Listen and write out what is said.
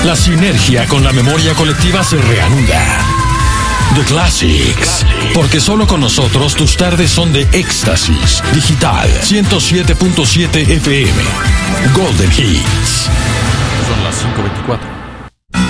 La sinergia con la memoria colectiva se reanuda. The Classics. Porque solo con nosotros tus tardes son de éxtasis. Digital 107.7 FM. Golden Hits. Son las 5:24.